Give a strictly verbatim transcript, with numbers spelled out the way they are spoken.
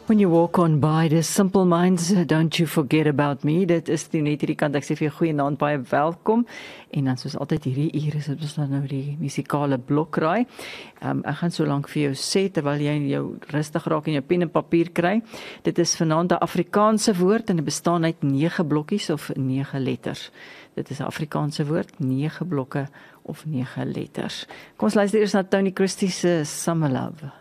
When you walk on by the simple minds, don't you forget about me. Dit is die net hierdie kant, ek sê vir jou goeienaand, baie welkom. En dan soos altyd hierdie uur is dit ons dan nou die musikale blokraai. Um, ek gaan so lank vir jou sê, terwyl jy jou rustig raak en jou pen en papier kry. Dit is vanaand 'n Afrikaanse woord en dit bestaan uit nege blokkies of nege letters. Dit is 'n Afrikaanse woord, nege blokke of nege letters. Kom ons luister eers na Tony Christie se Summer Love.